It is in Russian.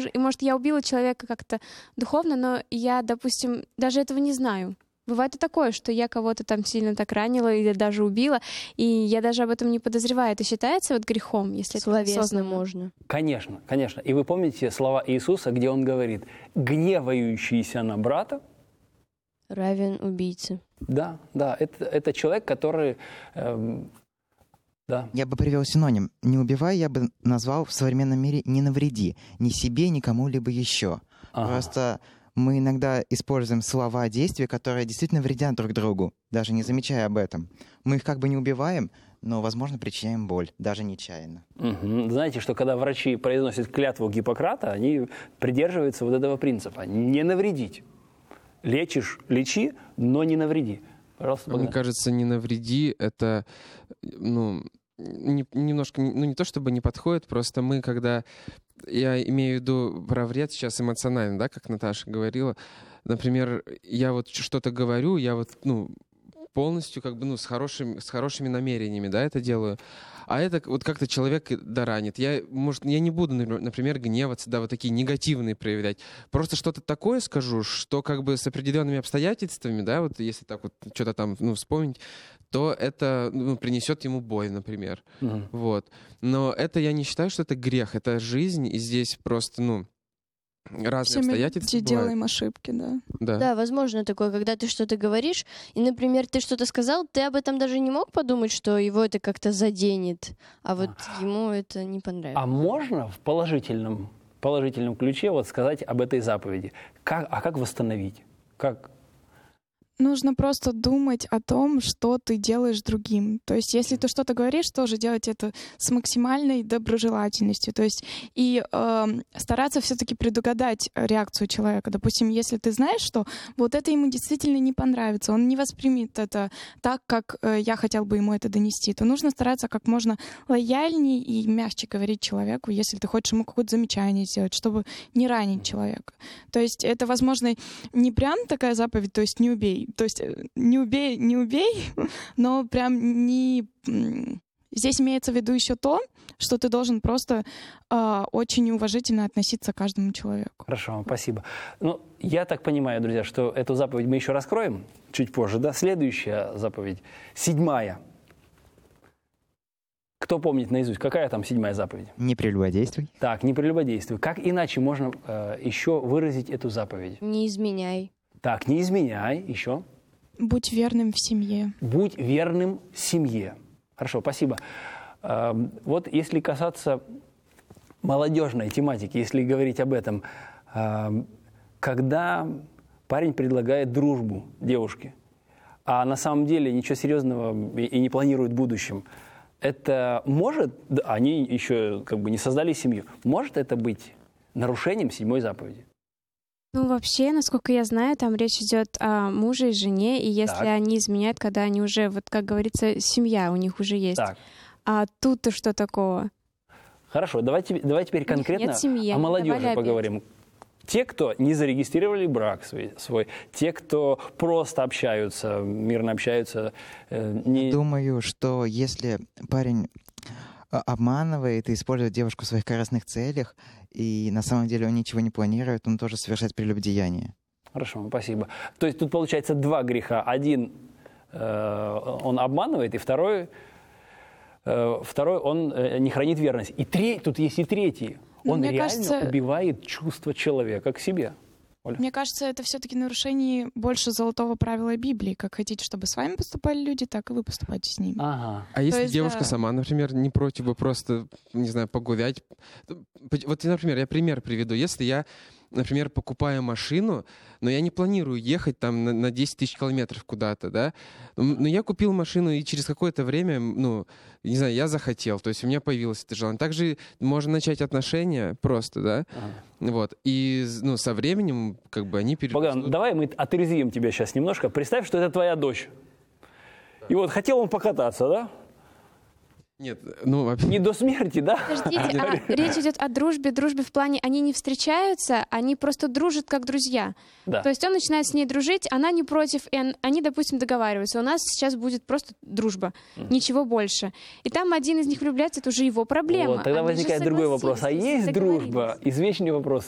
может, я убила человека как-то духовно, но я, допустим, даже этого не знаю. Бывает и такое, что я кого-то там сильно так ранила или даже убила, и я даже об этом не подозреваю. Это считается вот грехом, если словесно это осознанно? можно. Конечно, конечно. И вы помните слова Иисуса, где Он говорит: «Гневающийся на брата равен убийце». Да, это человек, который... да. Я бы привел синоним. «Не убивай» я бы назвал в современном мире «не навреди» ни себе, ни кому-либо еще. Просто мы иногда используем слова, действия, которые действительно вредят друг другу, даже не замечая об этом. Мы их как бы не убиваем, но, возможно, причиняем боль, даже нечаянно. Знаете, что когда врачи произносят клятву Гиппократа, они придерживаются вот этого принципа: не навредить. Лечишь, лечи, но не навреди. Пожалуйста, Богдан. Мне кажется, не навреди — это, немножко, не то чтобы не подходит, просто мы, когда... Я имею в виду про вред сейчас эмоционально, да, как Наташа говорила. Например, я вот что-то говорю, я вот, полностью как бы, с хорошими намерениями, да, это делаю. А это вот как-то человек доранит. Я не буду, например, гневаться, да, вот такие негативные проявлять. Просто что-то такое скажу, что как бы с определенными обстоятельствами, да, вот если так вот что-то там, вспомнить, то это принесет ему боль, например. Вот. Но это я не считаю, что это грех, это жизнь, и здесь просто, разные все обстоятельства мы делаем ошибки, да. Да, возможно такое, когда ты что-то говоришь, и, например, ты что-то сказал, ты об этом даже не мог подумать, что его это как-то заденет, а вот ему это не понравилось. А можно в положительном ключе вот сказать об этой заповеди? Как восстановить? Как? Нужно просто думать о том, что ты делаешь другим. То есть, если ты что-то говоришь, тоже делать это с максимальной доброжелательностью. То есть, и стараться все-таки предугадать реакцию человека. Допустим, если ты знаешь, что вот это ему действительно не понравится, он не воспримет это так, как я хотел бы ему это донести, то нужно стараться как можно лояльнее и мягче говорить человеку, если ты хочешь ему какое-то замечание сделать, чтобы не ранить человека. То есть, это, возможно, не прям такая заповедь, то есть не убей. То есть не убей, но прям не... Здесь имеется в виду еще то, что ты должен просто очень уважительно относиться к каждому человеку. Хорошо, спасибо. Я так понимаю, друзья, что эту заповедь мы еще раскроем чуть позже, да? Следующая заповедь, 7-я. Кто помнит наизусть, какая там 7-я заповедь? Не прелюбодействуй. Так, не прелюбодействуй. Как иначе можно еще выразить эту заповедь? Не изменяй. Так, не изменяй. Еще? Будь верным в семье. Будь верным семье. Хорошо, спасибо. Вот если касаться молодежной тематики, если говорить об этом, когда парень предлагает дружбу девушке, а на самом деле ничего серьезного и не планирует в будущем, это может, они еще как бы не создали семью, может это быть нарушением 7-й заповеди? Вообще, насколько я знаю, там речь идет о муже и жене, и если они изменяют, когда они уже, вот как говорится, семья у них уже есть. Так. А тут-то что такого? Хорошо, давай теперь конкретно семьи, о молодежи поговорим. Те, кто не зарегистрировали брак свой, те, кто просто общаются, мирно общаются. Думаю, что если парень обманывает и использует девушку в своих корыстных целях, и на самом деле он ничего не планирует, он тоже совершает прелюбодеяние. Хорошо, спасибо. То есть тут получается 2 греха. Один он обманывает, и второй он не хранит верность. И тут есть и третий. Он реально убивает чувство человека к себе. Оля? Мне кажется, это все-таки нарушение больше золотого правила Библии. Как хотите, чтобы с вами поступали люди, так и вы поступаете с ними. Ага. А если девушка сама, например, не против бы просто, не знаю, погулять? Вот, например, я пример приведу. Если я, например, покупаю машину, но я не планирую ехать там на 10 тысяч километров куда-то, да, но я купил машину, и через какое-то время, не знаю, я захотел, то есть у меня появилось это желание. Также можно начать отношения просто, да, вот, и, со временем, как бы, они перерастут. Богдан, давай мы отрезвим тебя сейчас немножко. Представь, что это твоя дочь. И вот хотел он покататься, да? Нет, не до смерти, да? Подождите, речь идет о дружбе в плане, они не встречаются, они просто дружат как друзья. Да. То есть он начинает с ней дружить, она не против, и они, допустим, договариваются. У нас сейчас будет просто дружба, ничего больше. И там один из них влюбляется, это уже его проблема. Вот, тогда возникает другой вопрос. А есть дружба? Извечный вопрос.